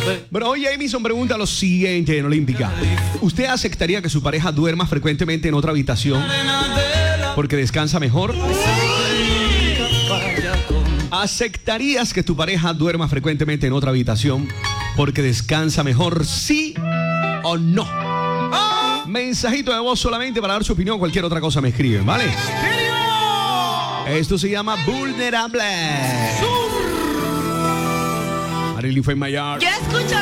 Bueno, hoy Jamison pregunta lo siguiente en Olímpica. ¿Usted aceptaría que su pareja duerma frecuentemente en otra habitación porque descansa mejor? ¿Aceptarías que tu pareja duerma frecuentemente en otra habitación porque descansa mejor? ¿Sí o no? Mensajito de voz solamente para dar su opinión. Cualquier otra cosa me escriben, ¿vale? Esto se llama Vulnerable. Marilyn fue en Mayar. Ya escucho.